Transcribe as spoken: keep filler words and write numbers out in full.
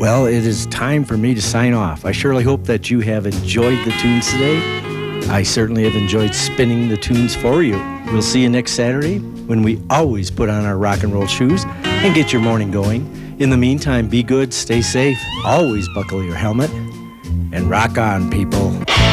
Well, it is time for me to sign off. I surely hope that you have enjoyed the tunes today. I certainly have enjoyed spinning the tunes for you. We'll see you next Saturday when we always put on our rock and roll shoes and get your morning going. In the meantime, be good, stay safe, always buckle your helmet, and rock on, people.